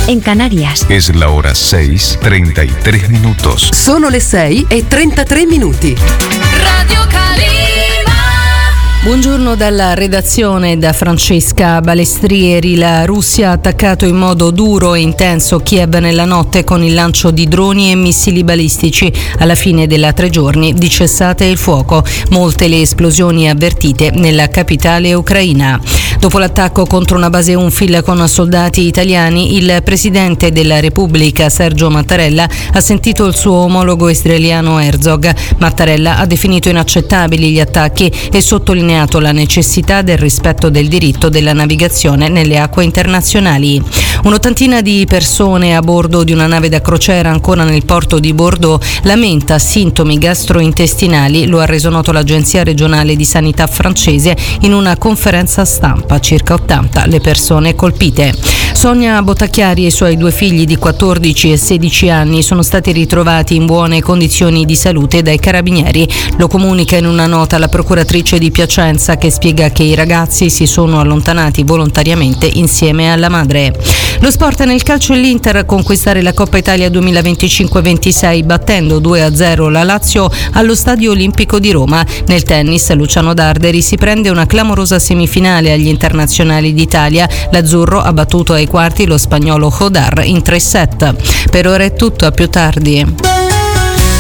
en Canarias. Es la hora 6:33 minutos. Sono le 6:33. Radio Calima. Buongiorno dalla redazione, da Francesca Balestrieri. La Russia ha attaccato in modo duro e intenso Kiev nella notte con il lancio di droni e missili balistici. Alla fine della 3 giorni di cessate il fuoco. Molte le esplosioni avvertite nella capitale ucraina. Dopo l'attacco contro una base UNFIL con soldati italiani, il presidente della Repubblica Sergio Mattarella ha sentito il suo omologo israeliano Herzog. Mattarella ha definito inaccettabili gli attacchi e sottolineato la necessità del rispetto del diritto della navigazione nelle acque internazionali. Un'ottantina di persone a bordo di una nave da crociera ancora nel porto di Bordeaux lamenta sintomi gastrointestinali, lo ha reso noto l'Agenzia regionale di sanità francese in una conferenza stampa. Circa 80 le persone colpite. Sonia Bottacchiari e i suoi 2 figli di 14 e 16 anni sono stati ritrovati in buone condizioni di salute dai carabinieri. Lo comunica in una nota la procuratrice di Piacenza, che spiega che i ragazzi si sono allontanati volontariamente insieme alla madre. Lo sport nel calcio e l'Inter a conquistare la Coppa Italia 2025-26 battendo 2-0 la Lazio allo Stadio Olimpico di Roma. Nel tennis Luciano Darderi si prende una clamorosa semifinale agli internazionali d'Italia. L'azzurro ha battuto ai quarti lo spagnolo Hodar in 3 set. Per ora è tutto, a più tardi.